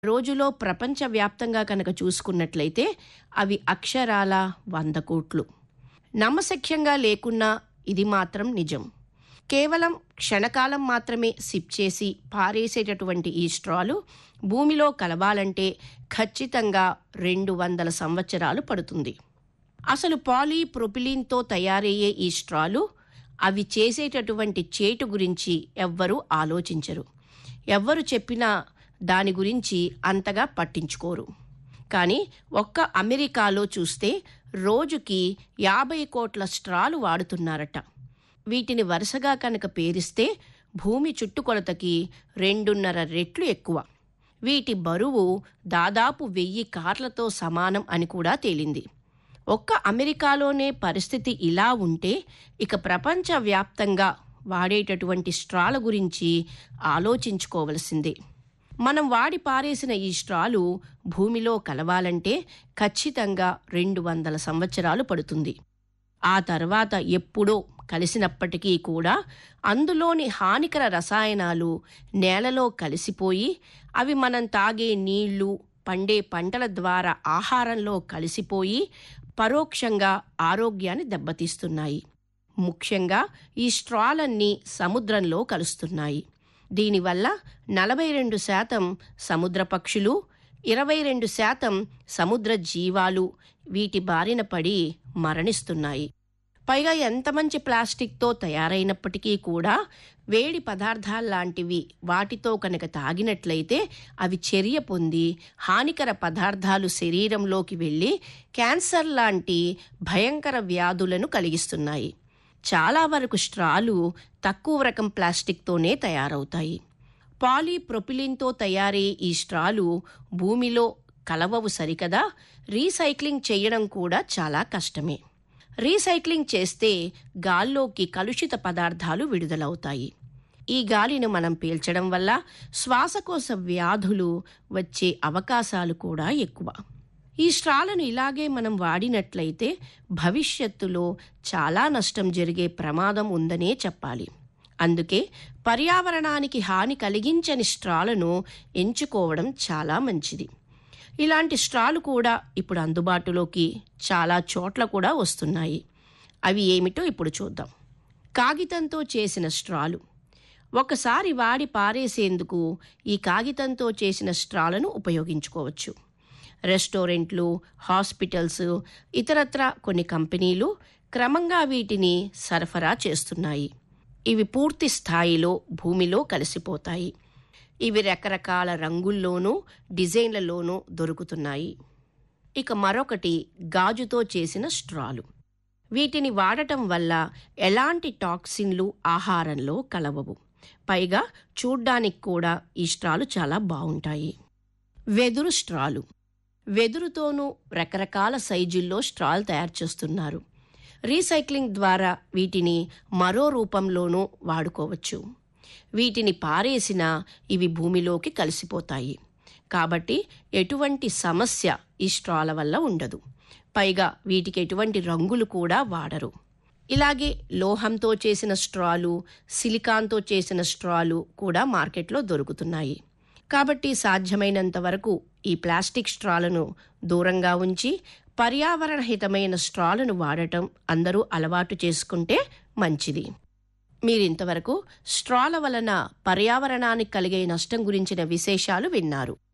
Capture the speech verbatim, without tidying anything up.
రోజులో ప్రపంచవ్యాప్తంగా కనుక చూసుకున్నట్లయితే అవి అక్షరాల వంద కోట్లు. నమ్మశక్యంగా లేకున్నా ఇది మాత్రం నిజం. కేవలం క్షణకాలం మాత్రమే సిప్ చేసి పారేసేటటువంటి ఈ స్ట్రాలు భూమిలో కలవాలంటే ఖచ్చితంగా రెండు వందల సంవత్సరాలు పడుతుంది. అసలు పాలీప్రొపిలీన్తో తయారయ్యే ఈ స్ట్రాలు అవి చేసేటటువంటి చేటు గురించి ఎవ్వరూ ఆలోచించరు. ఎవ్వరు చెప్పినా దాని గురించి అంతగా పట్టించుకోరు. కానీ ఒక్క అమెరికాలో చూస్తే రోజుకి యాభై కోట్ల స్ట్రాలు వాడుతున్నారట. వీటిని వరుసగా కనుక పేరిస్తే భూమి చుట్టుకొలతకి రెండున్నర రెట్లు ఎక్కువ. వీటి బరువు దాదాపు వెయ్యి కార్లతో సమానం అని కూడా తేలింది. ఒక్క అమెరికాలోనే పరిస్థితి ఇలా ఉంటే ఇక ప్రపంచవ్యాప్తంగా వాడేటటువంటి స్ట్రాల గురించి ఆలోచించుకోవలసిందే. మనం వాడి పారేసిన ఈ స్ట్రాలు భూమిలో కలవాలంటే ఖచ్చితంగా రెండు వందల సంవత్సరాలు పడుతుంది. ఆ తర్వాత ఎప్పుడో కలిసినప్పటికీ కూడా అందులోని హానికర రసాయనాలు నేలలో కలిసిపోయి అవి మనం తాగే నీళ్లు, పండే పంటల ద్వారా ఆహారంలో కలిసిపోయి పరోక్షంగా ఆరోగ్యాన్ని దెబ్బతీస్తున్నాయి. ముఖ్యంగా ఈ స్ట్రాలన్నీ సముద్రంలో కలుస్తున్నాయి. దీనివల్ల నలభై రెండు శాతం సముద్ర పక్షులు, ఇరవై రెండు శాతం సముద్ర జీవాలు వీటి బారిన పడి మరణిస్తున్నాయి. పైగా ఎంత మంచి ప్లాస్టిక్తో తయారైనప్పటికీ కూడా వేడి పదార్థాల్లాంటివి వాటితో కనుక తాగినట్లయితే అవి చర్య పొంది హానికర పదార్థాలు శరీరంలోకి వెళ్ళి క్యాన్సర్ లాంటి భయంకర వ్యాధులను కలిగిస్తున్నాయి. చాలా వరకు స్ట్రాలు తక్కువ రకం ప్లాస్టిక్తోనే తయారవుతాయి. పాలీప్రొపిలీన్తో తయారయ్యే ఈ స్ట్రాలు భూమిలో కలవవు సరికదా, రీసైక్లింగ్ చేయడం కూడా చాలా కష్టమే. రీసైక్లింగ్ చేస్తే గాల్లోకి కలుషిత పదార్థాలు విడుదలవుతాయి. ఈ గాలిని మనం పీల్చడం వల్ల శ్వాసకోశ వ్యాధులు వచ్చే అవకాశాలు కూడా ఎక్కువ. ఈ స్ట్రాలను ఇలాగే మనం వాడినట్లయితే భవిష్యత్తులో చాలా నష్టం జరిగే ప్రమాదం ఉందనే చెప్పాలి. అందుకే పర్యావరణానికి హాని కలిగించని స్ట్రాలను ఎంచుకోవడం చాలా మంచిది. ఇలాంటి స్ట్రాలు కూడా ఇప్పుడు అందుబాటులోకి చాలా చోట్ల కూడా వస్తున్నాయి. అవి ఏమిటో ఇప్పుడు చూద్దాం. కాగితంతో చేసిన స్ట్రాలు. ఒకసారి వాడి పారేసేందుకు ఈ కాగితంతో చేసిన స్ట్రాలను ఉపయోగించుకోవచ్చు. రెస్టారెంట్లు, హాస్పిటల్స్, ఇతరత్ర కొన్ని కంపెనీలు క్రమంగా వీటిని సరఫరా చేస్తున్నాయి. ఇవి పూర్తి స్థాయిలో భూమిలో కలిసిపోతాయి. ఇవి రకరకాల రంగుల్లోనూ డిజైన్లలోనూ దొరుకుతున్నాయి. ఇక మరొకటి గాజుతో చేసిన స్ట్రాలు. వీటిని వాడటం వల్ల ఎలాంటి టాక్సిన్లు ఆహారంలో కలవవు. పైగా చూడ్డానికి కూడా ఈ స్ట్రాలు చాలా బాగుంటాయి. వెదురు స్ట్రాలు. వెదురుతోనూ రకరకాల సైజుల్లో స్ట్రాలు తయారు చేస్తున్నారు. రీసైక్లింగ్ ద్వారా వీటిని మరో రూపంలోనూ వాడుకోవచ్చు. వీటిని పారేసినా ఇవి భూమిలోకి కలిసిపోతాయి. కాబట్టి ఎటువంటి సమస్య ఈ స్ట్రాల వల్ల ఉండదు. పైగా వీటికి ఎటువంటి రంగులు కూడా వాడరు. ఇలాగే లోహంతో చేసిన స్ట్రాలు, సిలికాన్తో చేసిన స్ట్రాలు కూడా మార్కెట్లో దొరుకుతున్నాయి. కాబట్టి సాధ్యమైనంత వరకు ఈ ప్లాస్టిక్ స్ట్రాలను దూరంగా ఉంచి పర్యావరణ హితమైన స్ట్రాలను వాడటం అందరూ అలవాటు చేసుకుంటే మంచిది. మీరింతవరకు స్ట్రాల వలన పర్యావరణానికి కలిగే నష్టం గురించిన విశేషాలు విన్నారు.